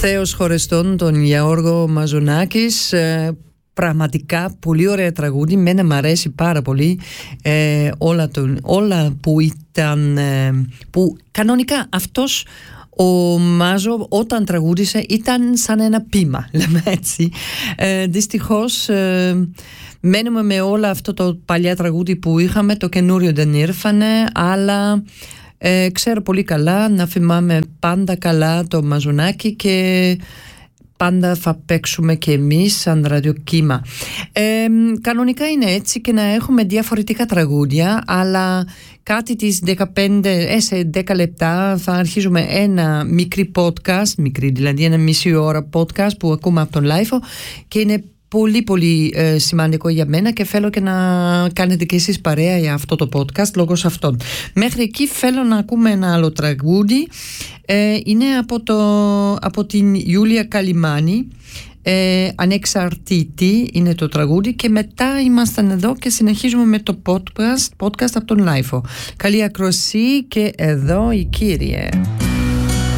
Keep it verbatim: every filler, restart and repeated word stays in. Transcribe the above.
Θέος Χωρεστών, τον Γιώργο Μαζονάκης. ε, Πραγματικά πολύ ωραία τραγούδι. Μένα μ' αρέσει πάρα πολύ ε, όλα, τον, όλα που ήταν ε, που κανονικά αυτός ο Μάζο όταν τραγούδισε ήταν σαν ένα ποίημα, λέμε έτσι. ε, Δυστυχώς ε, μένουμε με όλα αυτό το παλιά τραγούδι που είχαμε. Το καινούριο δεν ήρθανε, αλλά ε, ξέρω πολύ καλά να θυμάμαι πάντα καλά το Μαζονάκι και πάντα θα παίξουμε και εμείς σαν ραδιοκύμα. Ε, κανονικά είναι έτσι και να έχουμε διαφορετικά τραγούδια, αλλά κάτι τις δεκαπέντε, ε, σε δέκα λεπτά θα αρχίζουμε ένα μικρή podcast, μικρή δηλαδή ένα μισή ώρα podcast που ακούμε από τον Λάιφο και είναι πολύ πολύ ε, σημαντικό για μένα και θέλω και να κάνετε και εσείς παρέα για αυτό το podcast λόγω σε αυτόν. Μέχρι εκεί θέλω να ακούμε ένα άλλο τραγούδι. Ε, είναι από, το, από την Γιούλια Καλιμάνη. Ε, Ανεξαρτήτη είναι το τραγούδι και μετά ήμασταν εδώ και συνεχίζουμε με το podcast, podcast από τον Λάιφο. Καλή ακροσή και εδώ η κύριε.